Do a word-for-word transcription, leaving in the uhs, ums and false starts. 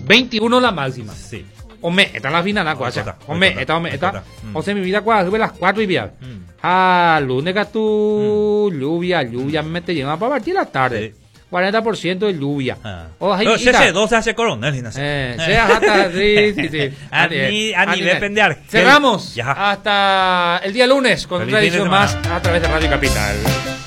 veintiuno la máxima. Sí. Ome, esta es la final, cuacha. Ome, esta, ome, esta. Mm. O sea, mi vida, cuacha, sube las cuatro y vía. Mm. Ah, lunes que tú, Mm. lluvia, lluvia, me te lleva para partir la tarde. Sí. cuarenta por ciento de lluvia. Ah. O ahí, No, y se tal. se dos hace coronel y no sé. Eh, sea hasta, sí, sí, sí. A ni- a nivel pendear. Cerramos Ya. hasta el día lunes con Feliz otra fin de edición más semana. a través de Radio Capital.